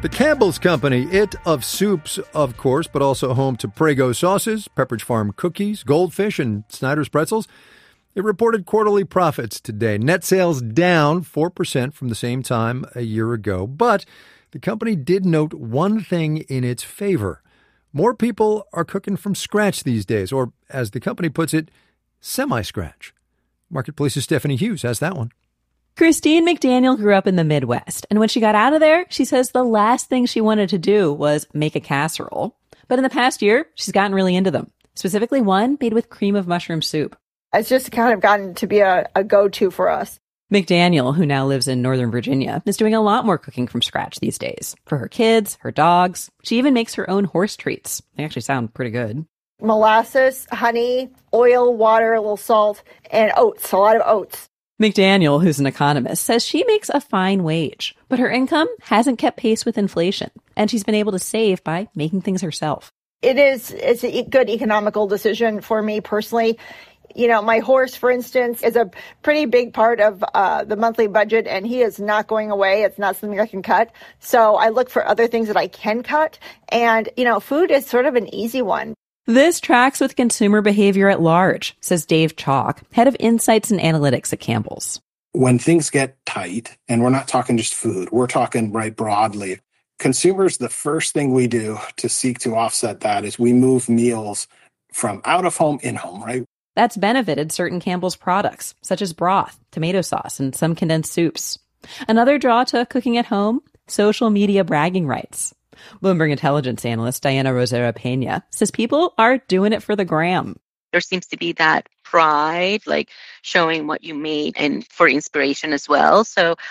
The Campbell's Company, it of soups, of course, but also home to Prego sauces, Pepperidge Farm cookies, Goldfish, and Snyder's pretzels. It reported quarterly profits today. Net sales down 4% from the same time a year ago. But the company did note one thing in its favor. More people are cooking from scratch these days, or as the company puts it, semi-scratch. Marketplace's Stephanie Hughes has that one. Christine McDaniel grew up in the Midwest, and when she got out of there, she says the last thing she wanted to do was make a casserole. But in the past year, she's gotten really into them, specifically one made with cream of mushroom soup. It's just kind of gotten to be a go-to for us. McDaniel, who now lives in Northern Virginia, is doing a lot more cooking from scratch these days. For her kids, her dogs. She even makes her own horse treats. They actually sound pretty good. Molasses, honey, oil, water, a little salt, and oats, a lot of oats. McDaniel, who's an economist, says she makes a fine wage, but her income hasn't kept pace with inflation, and she's been able to save by making things herself. It's a good economical decision for me personally. You know, my horse, for instance, is a pretty big part of the monthly budget, and he is not going away. It's not something I can cut. So I look for other things that I can cut. And, you know, food is sort of an easy one. This tracks with consumer behavior at large, says Dave Chalk, head of insights and analytics at Campbell's. When things get tight, and we're not talking just food, we're talking right broadly, consumers, the first thing we do to seek to offset that is we move meals from out of home in-home, right? That's benefited certain Campbell's products, such as broth, tomato sauce, and some condensed soups. Another draw to cooking at home, social media bragging rights. Bloomberg intelligence analyst Diana Rosera Pena says people are doing it for the gram. There seems to be that pride, like showing what you made and for inspiration as well. So